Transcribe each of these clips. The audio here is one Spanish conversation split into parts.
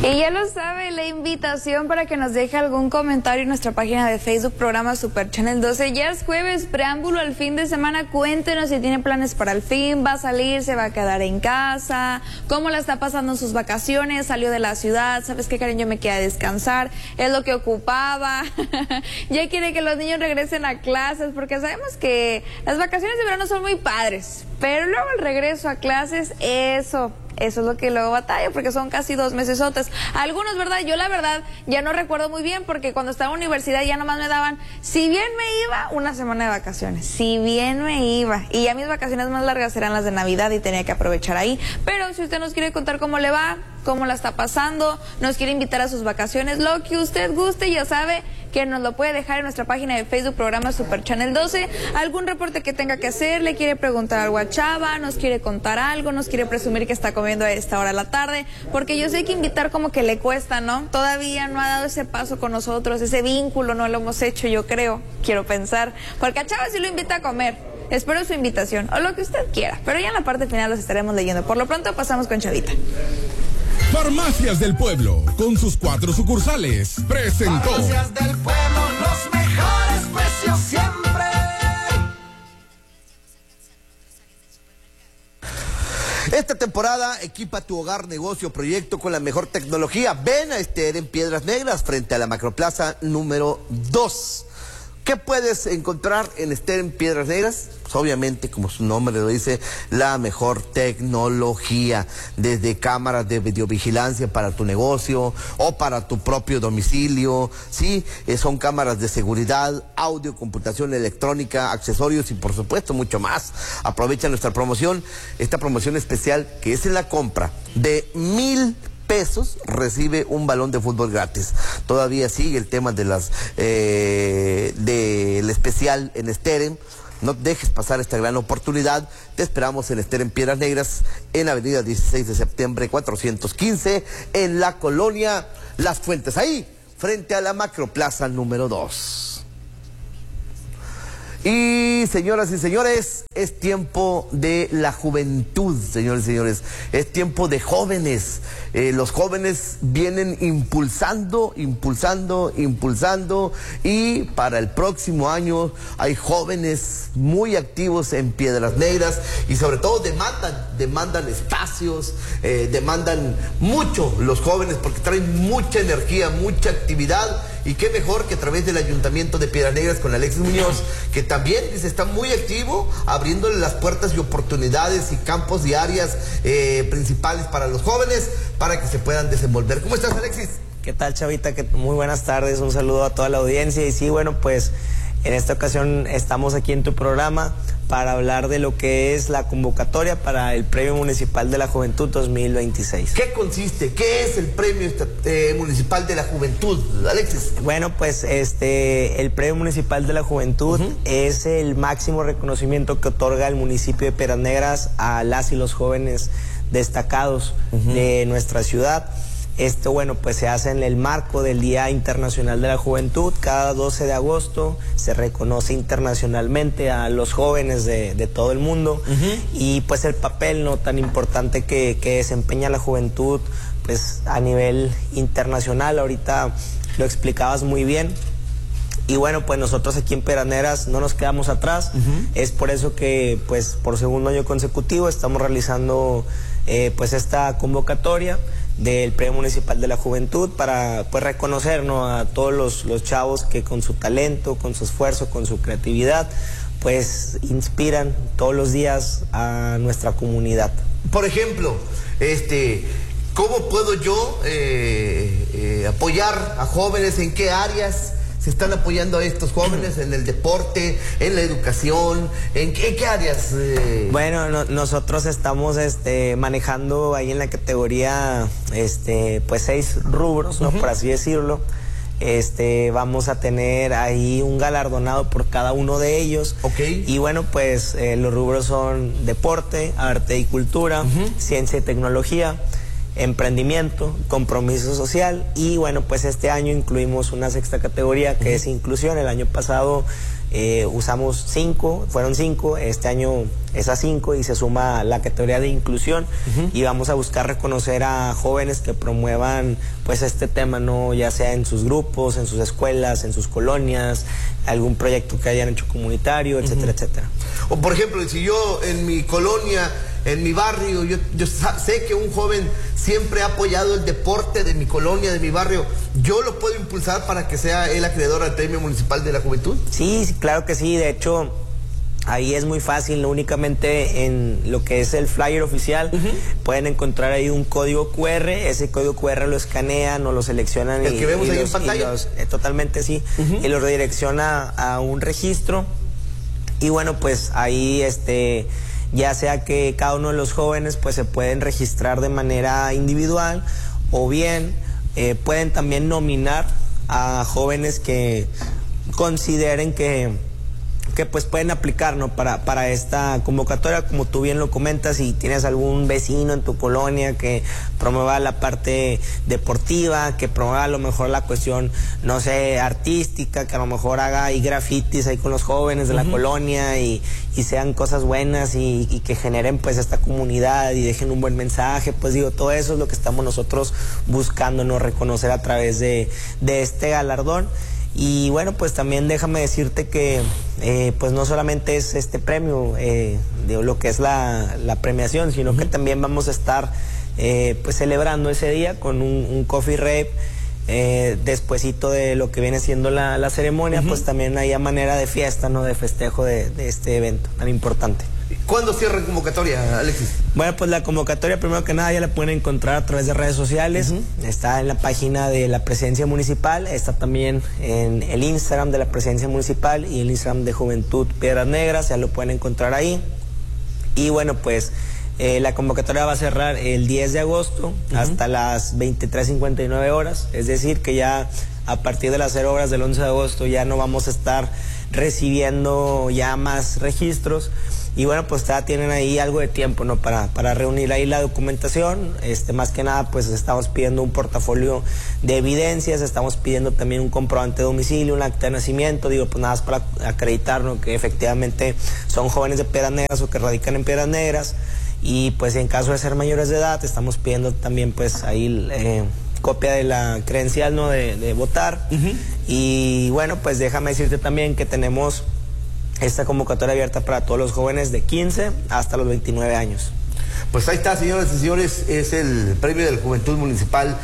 Y ya lo sabe, la invitación para que nos deje algún comentario en nuestra página de Facebook, programa Super Channel 12. Ya es jueves, preámbulo al fin de semana. Cuéntenos si tiene planes para el fin, va a salir, se va a quedar en casa, cómo la está pasando en sus vacaciones, salió de la ciudad, ¿sabes qué, Karen? Yo me quedé a descansar, es lo que ocupaba. Ya quiere que los niños regresen a clases, porque sabemos que las vacaciones de verano son muy padres, pero luego el regreso a clases, eso es lo que luego batalla, porque son casi 2 mesesotes. Algunos, ¿verdad? Yo la verdad ya no recuerdo muy bien, porque cuando estaba en universidad ya nomás me daban, si bien me iba, 1 semana de vacaciones, si bien me iba, y ya mis vacaciones más largas eran las de Navidad y tenía que aprovechar ahí. Pero si usted nos quiere contar cómo le va, cómo la está pasando, nos quiere invitar a sus vacaciones, lo que usted guste, ya sabe que nos lo puede dejar en nuestra página de Facebook, programa Super Channel 12, algún reporte que tenga que hacer, le quiere preguntar algo a Chava, nos quiere contar algo, nos quiere presumir que está comiendo a esta hora de la tarde, porque yo sé que invitar como que le cuesta, ¿no? Todavía no ha dado ese paso con nosotros, ese vínculo no lo hemos hecho, yo creo, quiero pensar, porque a Chava sí lo invita a comer. Espero su invitación, o lo que usted quiera, pero ya en la parte final los estaremos leyendo. Por lo pronto pasamos con Chavita. Farmacias del Pueblo, con sus 4 sucursales, presentó. Farmacias del Pueblo, los mejores precios siempre. Esta temporada equipa tu hogar, negocio, proyecto con la mejor tecnología. Ven a Ester en Piedras Negras, frente a la Macroplaza número 2. ¿Qué puedes encontrar en Ester en Piedras Negras? Pues obviamente, como su nombre lo dice, la mejor tecnología, desde cámaras de videovigilancia para tu negocio o para tu propio domicilio, ¿sí? Son cámaras de seguridad, audio, computación electrónica, accesorios y por supuesto mucho más. Aprovecha nuestra promoción, esta promoción especial que es en la compra de 1,000 pesos, recibe un balón de fútbol gratis. Todavía sigue el tema de del especial en Ester. No dejes pasar esta gran oportunidad. Te esperamos en Ester en Piedras Negras, en avenida 16 de septiembre 415, en la colonia Las Fuentes, ahí frente a la Macroplaza número 2. Y señoras y señores, es tiempo de la juventud, señores y señores, es tiempo de jóvenes. Los jóvenes vienen impulsando, y para el próximo año hay jóvenes muy activos en Piedras Negras y sobre todo demandan espacios, demandan mucho los jóvenes porque traen mucha energía, mucha actividad. Y qué mejor que a través del Ayuntamiento de Piedras Negras con Alexis Muñoz, que también está muy activo, abriéndole las puertas y oportunidades y campos y áreas principales para los jóvenes, para que se puedan desenvolver. ¿Cómo estás, Alexis? ¿Qué tal, Chavita? Muy buenas tardes, un saludo a toda la audiencia. Y sí, bueno, pues en esta ocasión estamos aquí en tu programa para hablar de lo que es la convocatoria para el Premio Municipal de la Juventud 2026. ¿Qué consiste? ¿Qué es el Premio Municipal de la Juventud, Alexis? Bueno, pues el Premio Municipal de la Juventud es el máximo reconocimiento que otorga el municipio de Piedras Negras a las y los jóvenes destacados de nuestra ciudad. Esto, bueno, pues se hace en el marco del Día Internacional de la Juventud. Cada 12 de agosto se reconoce internacionalmente a los jóvenes de todo el mundo. Y pues el papel no tan importante que desempeña la juventud pues a nivel internacional. Ahorita lo explicabas muy bien. Y bueno, pues nosotros aquí en Piedras Negras no nos quedamos atrás. Es por eso que pues por segundo año consecutivo estamos realizando pues esta convocatoria del Premio Municipal de la Juventud para pues reconocer, ¿no?, a todos los chavos que con su talento, con su esfuerzo, con su creatividad pues inspiran todos los días a nuestra comunidad. Por ejemplo, ¿cómo puedo yo apoyar a jóvenes? ¿En qué áreas se están apoyando a estos jóvenes? ¿En el deporte, en la educación? ¿En qué áreas? Bueno, nosotros estamos manejando ahí en la categoría pues 6 rubros, ¿no?, por así decirlo. Vamos a tener ahí un galardonado por cada uno de ellos. Y bueno, pues los rubros son deporte, arte y cultura, ciencia y tecnología, emprendimiento, compromiso social. Y bueno, pues este año incluimos una 6ª categoría que es inclusión. El año pasado usamos 5, fueron 5, este año es a 5 y se suma la categoría de inclusión y vamos a buscar reconocer a jóvenes que promuevan pues este tema, ¿no? Ya sea en sus grupos, en sus escuelas, en sus colonias, algún proyecto que hayan hecho comunitario, etcétera, etcétera. O por ejemplo, si yo en mi colonia, en mi barrio, yo sé que un joven siempre ha apoyado el deporte de mi colonia, de mi barrio, ¿yo lo puedo impulsar para que sea el acreedor al Premio Municipal de la Juventud? Sí, claro que sí. De hecho, ahí es muy fácil, ¿no? Únicamente en lo que es el flyer oficial pueden encontrar ahí un código QR, ese código QR lo escanean o lo seleccionan. El que vemos ahí en pantalla. Totalmente sí, y lo redirecciona a un registro y bueno, pues ahí ya sea que cada uno de los jóvenes pues se pueden registrar de manera individual o bien pueden también nominar a jóvenes que consideren que pues pueden aplicar, ¿no? para esta convocatoria. Como tú bien lo comentas, si tienes algún vecino en tu colonia que promueva la parte deportiva, que promueva a lo mejor la cuestión, no sé, artística, que a lo mejor haga ahí grafitis ahí con los jóvenes de la colonia y sean cosas buenas y que generen pues esta comunidad y dejen un buen mensaje, pues digo, todo eso es lo que estamos nosotros buscando, ¿no? Reconocer a través de este galardón. Y bueno, pues también déjame decirte que pues no solamente es este premio de lo que es la premiación, sino que también vamos a estar pues celebrando ese día con un coffee rave despuesito de lo que viene siendo la ceremonia, pues también hay a manera de fiesta, ¿no? De festejo de este evento tan importante. ¿Cuándo cierra la convocatoria, Alexis? Bueno, pues la convocatoria primero que nada ya la pueden encontrar a través de redes sociales, está en la página de la Presidencia Municipal, está también en el Instagram de la Presidencia Municipal y el Instagram de Juventud Piedras Negras, ya lo pueden encontrar ahí. Y bueno, pues la convocatoria va a cerrar el 10 de agosto hasta las 23:59 horas, es decir que ya a partir de las 0 horas del 11 de agosto ya no vamos a estar recibiendo ya más registros. Y bueno, pues ya tienen ahí algo de tiempo, ¿no? Para reunir ahí la documentación. Más que nada, pues estamos pidiendo un portafolio de evidencias, estamos pidiendo también un comprobante de domicilio, un acta de nacimiento, digo, pues nada más para acreditar, ¿no? Que efectivamente son jóvenes de Piedras Negras o que radican en Piedras Negras. Y pues en caso de ser mayores de edad, estamos pidiendo también pues ahí copia de la credencial, ¿no? De votar. Y bueno, pues déjame decirte también que tenemos esta convocatoria abierta para todos los jóvenes de 15 hasta los 29 años. Pues ahí está, señoras y señores, es el Premio de la Juventud Municipal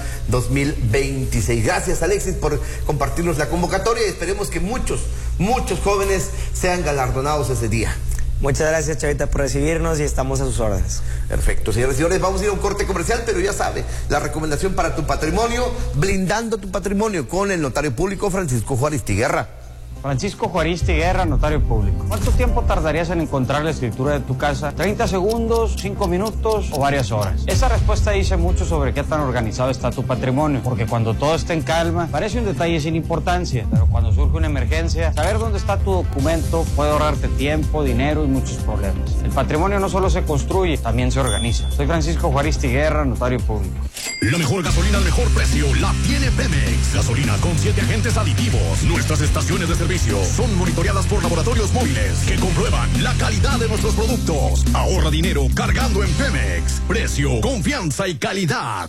2026. Gracias, Alexis, por compartirnos la convocatoria y esperemos que muchos jóvenes sean galardonados ese día. Muchas gracias, Chavita, por recibirnos y estamos a sus órdenes. Perfecto, señores y señores, vamos a ir a un corte comercial, pero ya sabe, la recomendación para tu patrimonio, blindando tu patrimonio con el notario público Francisco Juaristi Guerra. Francisco Juaristi Guerra, notario público. ¿Cuánto tiempo tardarías en encontrar la escritura de tu casa? ¿30 segundos, 5 minutos o varias horas? Esa respuesta dice mucho sobre qué tan organizado está tu patrimonio, porque cuando todo está en calma, parece un detalle sin importancia, pero cuando surge una emergencia, saber dónde está tu documento puede ahorrarte tiempo, dinero y muchos problemas. El patrimonio no solo se construye, también se organiza. Soy Francisco Juaristi Guerra, notario público. La mejor gasolina al mejor precio la tiene Pemex. Gasolina con 7 agentes aditivos. Nuestras estaciones de servicio son monitoreadas por laboratorios móviles que comprueban la calidad de nuestros productos. Ahorra dinero cargando en Pemex. Precio, confianza y calidad.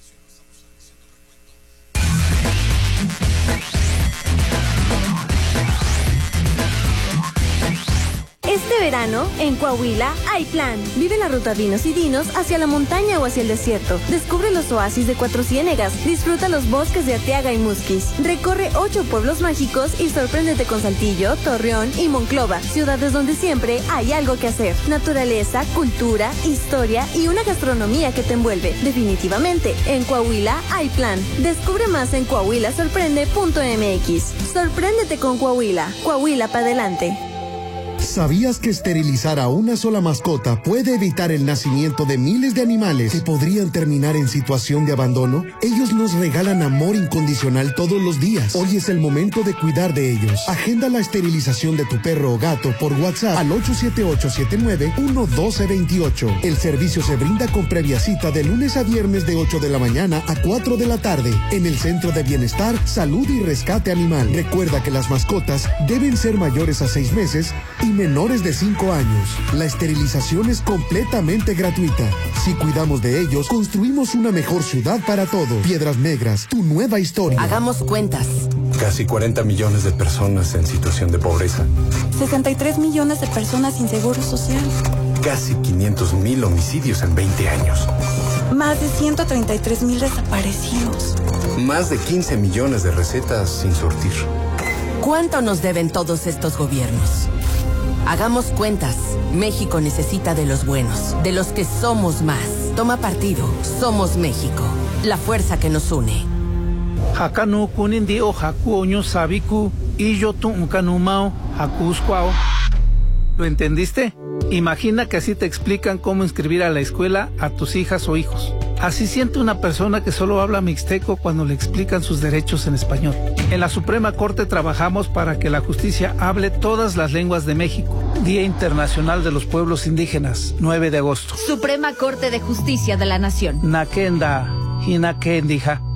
Este verano, en Coahuila, hay plan. Vive la ruta Vinos y Dinos hacia la montaña o hacia el desierto. Descubre los oasis de Cuatro Ciénegas. Disfruta los bosques de Arteaga y Musquis. Recorre 8 pueblos mágicos y sorpréndete con Saltillo, Torreón y Monclova. Ciudades donde siempre hay algo que hacer. Naturaleza, cultura, historia y una gastronomía que te envuelve. Definitivamente, en Coahuila hay plan. Descubre más en coahuilasorprende.mx. Sorpréndete con Coahuila. Coahuila para adelante. ¿Sabías que esterilizar a una sola mascota puede evitar el nacimiento de miles de animales que podrían terminar en situación de abandono? Ellos nos regalan amor incondicional todos los días. Hoy es el momento de cuidar de ellos. Agenda la esterilización de tu perro o gato por WhatsApp al 878-79-11228. El servicio se brinda con previa cita de lunes a viernes de 8 de la mañana a 4 de la tarde en el Centro de Bienestar, Salud y Rescate Animal. Recuerda que las mascotas deben ser mayores a 6 meses y menores de 5 años. La esterilización es completamente gratuita. Si cuidamos de ellos, construimos una mejor ciudad para todos. Piedras Negras, tu nueva historia. Hagamos cuentas. Casi 40 millones de personas en situación de pobreza. 63 millones de personas sin seguro social. Casi 500,000 homicidios en 20 años. Más de 133,000 desaparecidos. Más de 15 millones de recetas sin surtir. ¿Cuánto nos deben todos estos gobiernos? Hagamos cuentas. México necesita de los buenos, de los que somos más. Toma partido. Somos México. La fuerza que nos une. Hakanu kunindi o haku oño sabiku y yo tu kanumao hakuskwao. ¿Lo entendiste? Imagina que así te explican cómo inscribir a la escuela a tus hijas o hijos. Así siente una persona que solo habla mixteco cuando le explican sus derechos en español. En la Suprema Corte trabajamos para que la justicia hable todas las lenguas de México. Día Internacional de los Pueblos Indígenas, 9 de agosto. Suprema Corte de Justicia de la Nación. Nakenda, Hinakendija.